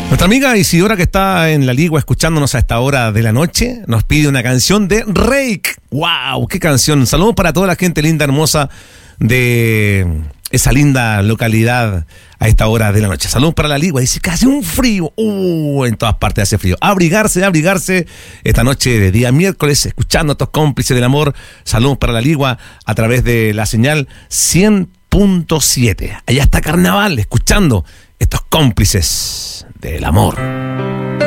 Nuestra amiga Isidora, que está en la Ligua escuchándonos a esta hora de la noche, nos pide una canción de Reik. ¡Wow! ¡Qué canción! Saludos para toda la gente linda, hermosa de esa linda localidad a esta hora de la noche. Saludos para la Ligua. Dice que hace un frío. En todas partes hace frío. Abrigarse esta noche de día miércoles, escuchando a estos cómplices del amor. Saludos para la Ligua a través de la señal 100.7. Allá está Carnaval, escuchando estos cómplices del amor.